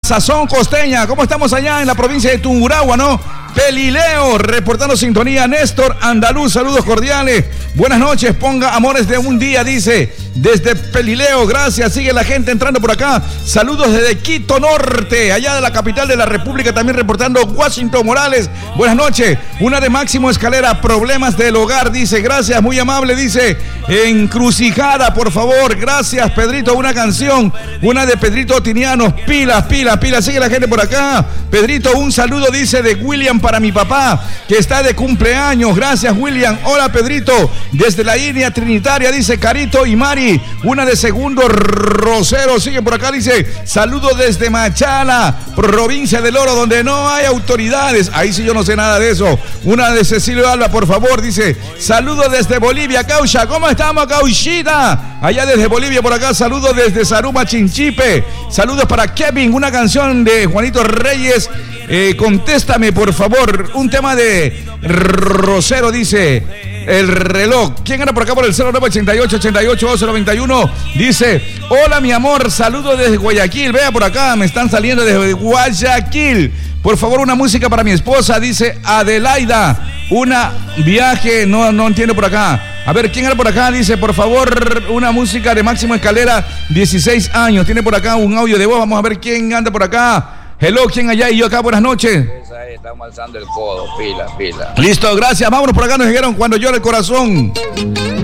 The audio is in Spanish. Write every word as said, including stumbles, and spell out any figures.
Sazón Costeña. ¿Cómo estamos allá en la provincia de Tungurahua, no? Pelileo, reportando sintonía. Néstor Andaluz, saludos cordiales. Buenas noches, ponga amores de un día, dice, desde Pelileo. Gracias, sigue la gente entrando por acá. Saludos desde Quito Norte, allá de la capital de la República, también reportando Washington Morales. Buenas noches. Una de Máximo Escalera, problemas del hogar, dice. Gracias, muy amable, dice. Encrucijada, por favor. Gracias, Pedrito. Una canción, una de Pedrito Tinianos. Pilas, pilas, pilas. Sigue la gente por acá. Pedrito, un saludo, dice, de William para mi papá, que está de cumpleaños. Gracias, William. Hola, Pedrito. Desde la línea trinitaria, dice Carito y Mari. Una de Segundo Rosero. Sigue por acá, dice. Saludo desde Machala, provincia del Oro, donde no hay autoridades. Ahí sí yo no sé nada de eso. Una de Cecilio Alba, por favor, dice. Saludo desde Bolivia, Caucha. ¿Cómo estamos, Cauchita? Allá desde Bolivia, por acá. Saludos desde Saruma, Chinchipe. Saludos para Kevin. Una canción de Juanito Reyes. Eh, contéstame, por favor. Un tema de Rosero, dice. El reloj. ¿Quién anda por acá por el cero nueve ochenta y ocho, ochenta y ocho, doce noventa y uno? Dice, hola mi amor, saludos desde Guayaquil. Vea por acá, me están saliendo desde Guayaquil. Por favor, una música para mi esposa, dice Adelaida. Una viaje, no, no entiendo por acá. A ver, ¿quién anda por acá? Dice, por favor, una música de Máximo Escalera, dieciséis años. Tiene por acá un audio de voz. Vamos a ver quién anda por acá. Hello, ¿quién allá y yo acá? Buenas noches. Estamos alzando el codo, pila, pila. Listo, gracias. Vámonos por acá, nos dijeron cuando llora el corazón.